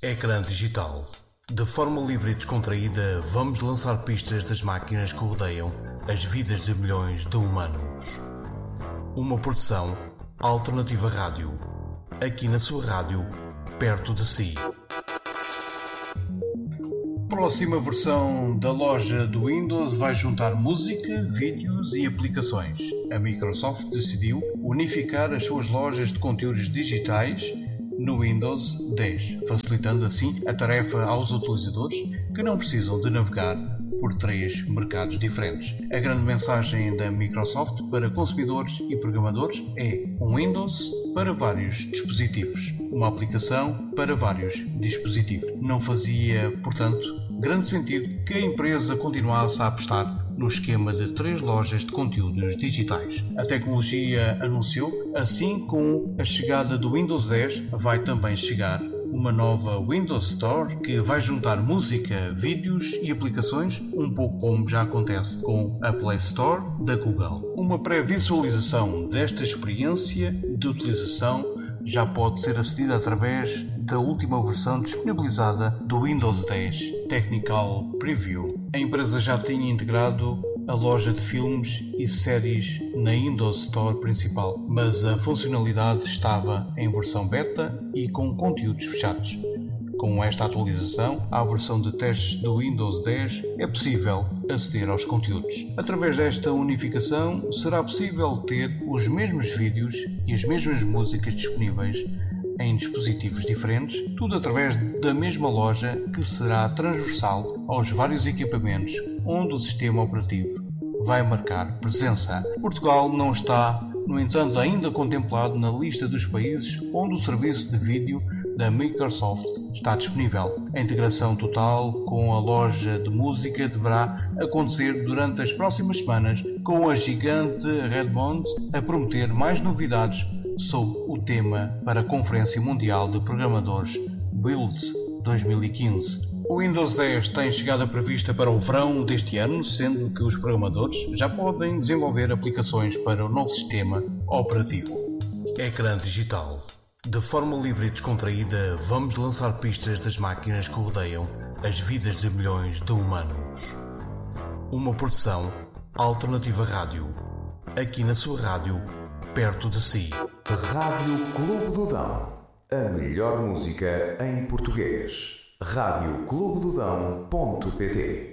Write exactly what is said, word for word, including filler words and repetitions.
Ecrã digital. De forma livre e descontraída, vamos lançar pistas das máquinas que rodeiam as vidas de milhões de humanos. Uma produção Alternativa Rádio. Aqui na sua rádio, perto de si. Próxima versão da loja do Windows vai juntar música, vídeos e aplicações. A Microsoft decidiu unificar as suas lojas de conteúdos digitais no Windows dez, facilitando assim a tarefa aos utilizadores que não precisam de navegar por três mercados diferentes. A grande mensagem da Microsoft para consumidores e programadores é um Windows para vários dispositivos, uma aplicação para vários dispositivos. Não fazia, portanto, grande sentido que a empresa continuasse a apostar no esquema de três lojas de conteúdos digitais. A tecnologia anunciou, assim com a chegada do Windows dez, vai também chegar uma nova Windows Store que vai juntar música, vídeos e aplicações, um pouco como já acontece com a Play Store da Google. Uma pré-visualização desta experiência de utilização já pode ser acedida através da última versão disponibilizada do Windows dez, Technical Preview. A empresa já tinha integrado a loja de filmes e séries na Windows Store principal, mas a funcionalidade estava em versão beta e com conteúdos fechados. Com esta atualização, à versão de testes do Windows dez, é possível aceder aos conteúdos. Através desta unificação, será possível ter os mesmos vídeos e as mesmas músicas disponíveis em dispositivos diferentes, tudo através da mesma loja que será transversal aos vários equipamentos onde o sistema operativo vai marcar presença. Portugal não está, no entanto, ainda contemplado na lista dos países onde o serviço de vídeo da Microsoft está disponível. A integração total com a loja de música deverá acontecer durante as próximas semanas, com a gigante Redmond a prometer mais novidades sobre o tema para a Conferência Mundial de Programadores Build dois mil e quinze. O Windows dez tem chegada prevista para o verão deste ano, sendo que os programadores já podem desenvolver aplicações para o novo sistema operativo. Ecrã digital. De forma livre e descontraída, vamos lançar pistas das máquinas que rodeiam as vidas de milhões de humanos. Uma produção Alternativa Rádio. Aqui na sua rádio, perto de si. Rádio Clube do Dão. A melhor música em português. rádio clube do dão ponto pt